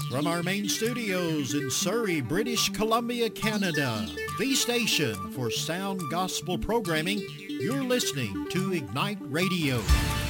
From our main studios in Surrey, British Columbia, Canada, the station for sound gospel programming, you're listening to Ignite Radio.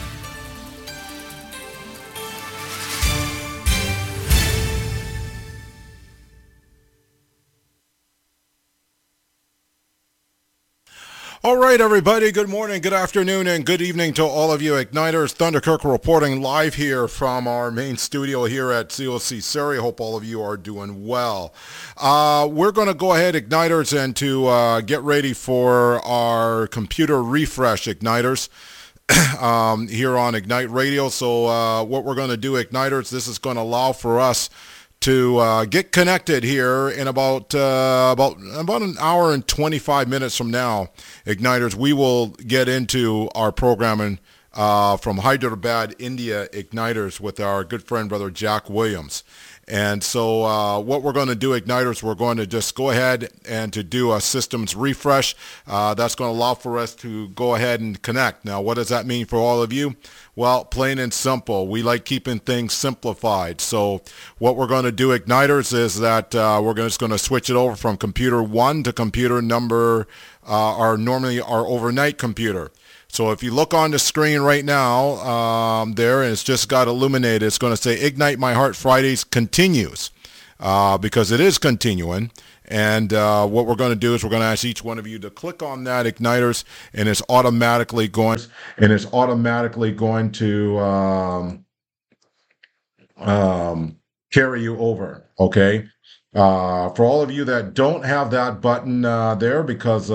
All right, everybody. Good morning, good afternoon, and good evening to all of you Igniters. Thunder Kirk reporting live here from our main studio here at COC Surrey. Hope all of you are doing well. We're going to go ahead, Igniters, and to get ready for our computer refresh, Igniters. Here on Ignite Radio. So what we're going to do, Igniters, this is going to allow for us to get connected here in about an hour and 25 minutes from now, Igniters. We will get into our programming from Hyderabad, India, Igniters, with our good friend, Brother Jack Williams. And so what we're going to do, Igniters, we're going to just go ahead and to do a systems refresh. That's going to allow for us to go ahead and connect. Now, what does that mean for all of you? Well, plain and simple. We like keeping things simplified. So what we're going to do, Igniters, is that we're just going to switch it over from computer 1 to computer number, our overnight computer. So if you look on the screen right now, there, and it's just got illuminated, it's going to say Ignite My Heart Fridays continues, because it is continuing. And what we're going to do is we're going to ask each one of you to click on that, Igniters, and it's automatically going to carry you over. Okay. For all of you that don't have that button there because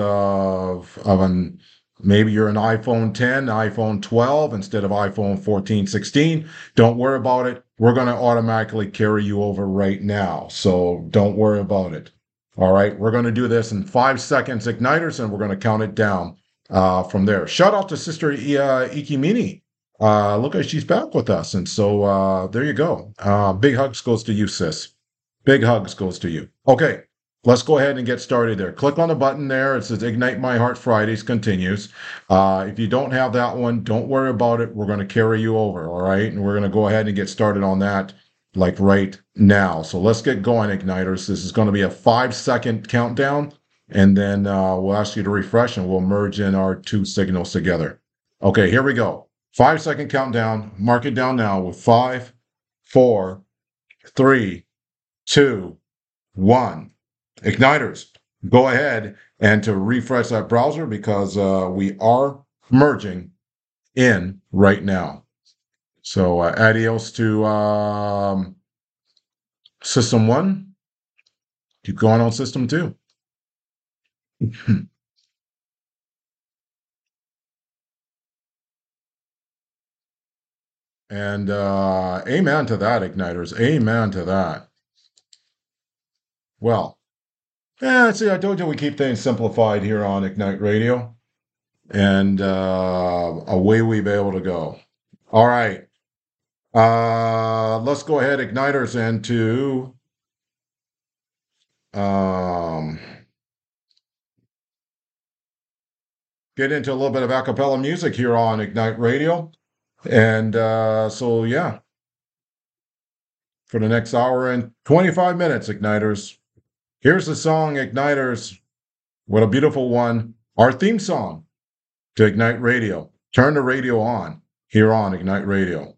maybe you're an iPhone 10, iPhone 12 instead of iPhone 14, 16. Don't worry about it. We're going to automatically carry you over right now. So don't worry about it. All right. We're going to do this in 5 seconds, Igniters, and we're going to count it down from there. Shout out to Sister Ikimini. Look, she's back with us. And so there you go. Big hugs goes to you, sis. Big hugs goes to you. Okay. Let's go ahead and get started there. Click on the button there. It says Ignite My Heart Fridays continues. If you don't have that one, don't worry about it. We're going to carry you over, all right? And we're going to go ahead and get started on that like right now. So let's get going, Igniters. This is going to be a 5-second countdown, and then we'll ask you to refresh, and we'll merge in our two signals together. Okay, here we go. 5-second countdown. Mark it down now with 5, 4, 3, 2, 1. Igniters, go ahead and to refresh that browser because we are merging in right now. So adios to system 1. Keep going on system 2. And amen to that, Igniters. Amen to that. Well, see, I told you we keep things simplified here on Ignite Radio, and away we be able to go. All right, let's go ahead, Igniters, and to get into a little bit of a cappella music here on Ignite Radio, and so yeah, for the next hour and 25 minutes, Igniters. Here's the song, Igniters. What a beautiful one. Our theme song to Ignite Radio. Turn the radio on here on Ignite Radio.